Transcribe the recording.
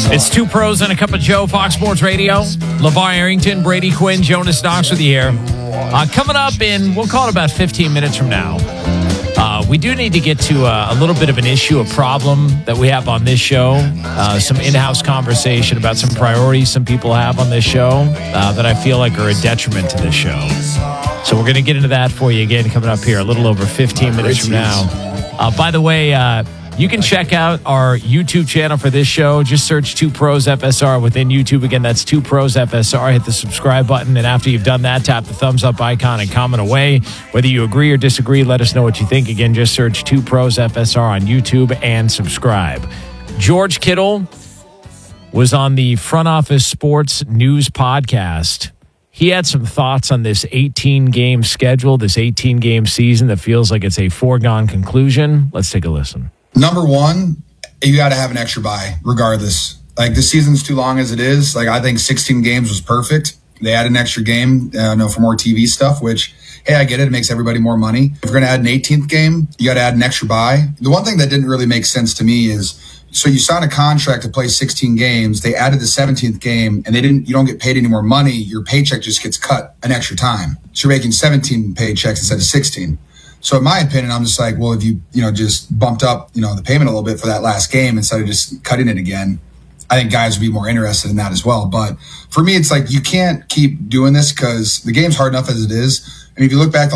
It's Two Pros and a Cup of Joe, Fox Sports Radio. LeVar Arrington, Brady Quinn, Jonas Knox with you here. Coming up in, we'll call it about 15 minutes from now. We do need to get to a little bit of an issue, a problem that we have on this show. Some in-house conversation about some priorities some people have on this show that I feel like are a detriment to this show. So we're going to get into that for you again coming up here a little over 15 minutes from now. By the way, you can check out our YouTube channel for this show. Just search Two Pros FSR within YouTube. Again, that's Two Pros FSR. Hit the subscribe button, and after you've done that, tap the thumbs up icon and comment away. Whether you agree or disagree, let us know what you think. Again, just search Two Pros FSR on YouTube and subscribe. George Kittle was on the Front Office Sports News podcast. He had some thoughts on this 18-game schedule, this 18-game season that feels like it's a foregone conclusion. Let's take a listen. Number one, you got to have an extra bye regardless. Like, the season's too long as it is. Like, I think 16 games was perfect. They added an extra game, for more TV stuff, which, hey, I get it. It makes everybody more money. If you're going to add an 18th game, you got to add an extra bye. The one thing that didn't really make sense to me is, so you signed a contract to play 16 games. They added the 17th game, and you don't get paid any more money. Your paycheck just gets cut an extra time. So you're making 17 paychecks instead of 16. So in my opinion, I'm just like, well, if you just bumped up, the payment a little bit for that last game instead of just cutting it again, I think guys would be more interested in that as well. But for me, it's like, you can't keep doing this because the game's hard enough as it is. And if you look back